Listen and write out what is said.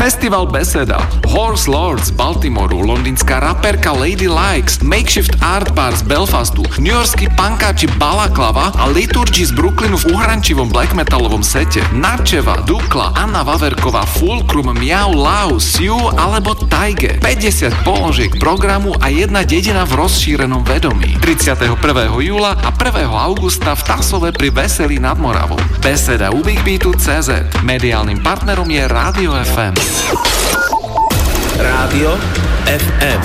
Festival Beseda, Horse Lords z Baltimoru, londýnska raperka Lady Likes, Makeshift Art Bar z Belfastu, newyorskí pankáči Balaklava a Liturgy z Brooklynu v uhrančivom black metalovom sete, Narčeva, Dukla, Anna Vaverková, Fulcrum, Miau Lau, Siu alebo Taige. 50 položiek programu a jedna dedina v rozšírenom vedomí. 31. júla a 1. augusta v Tasove pri Veselí nad Moravou. Beseda u BigBeatu.cz. Mediálnym partnerom je Rádio FM. Rádio FM.